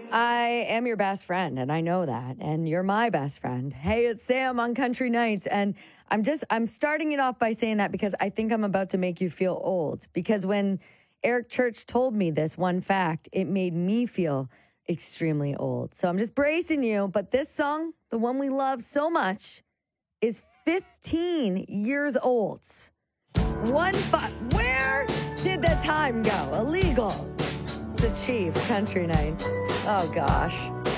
I am your best friend, and I know that. And you're my best friend. Hey, it's Sam on Country Nights. And I'm starting it off by saying that because I think I'm about to make you feel old. Because when Eric Church told me this one fact, it made me feel extremely old. So I'm just bracing you. But this song, the one we love so much, is 15 years old. Where did the time go? Illegal. It's the Chief, Country Nights. Oh, gosh.